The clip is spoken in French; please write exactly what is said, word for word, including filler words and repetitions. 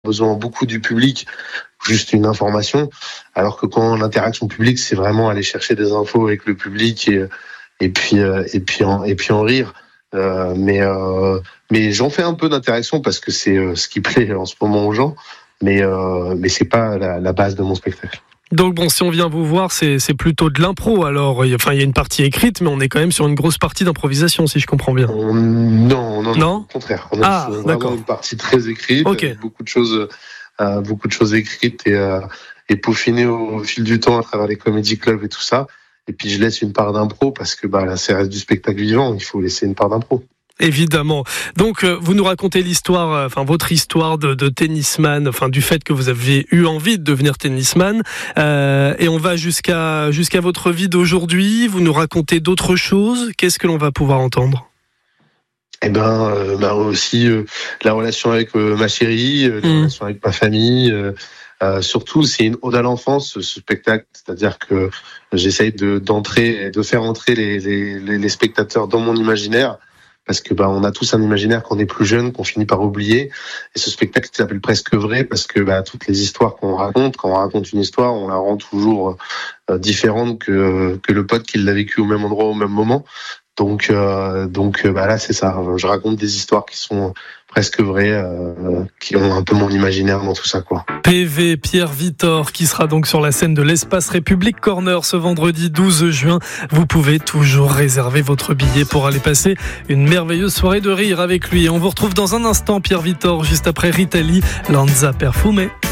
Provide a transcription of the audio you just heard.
besoin beaucoup du public, juste une information, alors que quand l'interaction publique, c'est vraiment aller chercher des infos avec le public et, et puis et puis en, et puis en rire. Euh, mais euh, mais j'en fais un peu d'interaction parce que c'est euh, ce qui plaît en ce moment aux gens, mais euh, mais c'est pas la, la base de mon spectacle. Donc bon, si on vient vous voir, c'est, c'est plutôt de l'impro. Alors, enfin, il y a une partie écrite, mais on est quand même sur une grosse partie d'improvisation, si je comprends bien. On, non, non, non, non, au contraire. On a ah, vraiment d'accord. une partie très écrite, okay. avec beaucoup de choses, euh, beaucoup de choses écrites et, euh, et peaufinées au, au fil du temps à travers les comédie clubs et tout ça. Et puis je laisse une part d'impro parce que bah là, c'est reste du spectacle vivant. Il faut laisser une part d'impro. Évidemment. Donc, euh, vous nous racontez l'histoire, euh, enfin votre histoire de, de tennisman, enfin du fait que vous avez eu envie de devenir tennisman, euh, et on va jusqu'à jusqu'à votre vie d'aujourd'hui. Vous nous racontez d'autres choses. Qu'est-ce que l'on va pouvoir entendre ? Eh ben, euh, bah aussi euh, la relation avec euh, ma chérie, euh, la mmh. relation avec ma famille. Euh, euh, surtout, c'est une ode à l'enfance, ce spectacle. C'est-à-dire que j'essaye de d'entrer, de faire entrer les les, les spectateurs dans mon imaginaire. Parce que bah on a tous un imaginaire quand on est plus jeune, qu'on finit par oublier. Et ce spectacle s'appelle Presque Vrai parce que bah toutes les histoires qu'on raconte, quand on raconte une histoire, on la rend toujours euh, différente que que le pote qui l'a vécu au même endroit au même moment. Donc euh, donc bah là c'est ça. Je raconte des histoires qui sont presque vraies, euh, qui ont un peu mon imaginaire dans tout ça quoi. P V Pierre Vittor qui sera donc sur la scène de l'Espace République Corner ce vendredi douze juin. Vous pouvez toujours réserver votre billet pour aller passer une merveilleuse soirée de rire avec lui. Et on vous retrouve dans un instant, Pierre Vittor, juste après Rita Lee, Lanza Perfumée.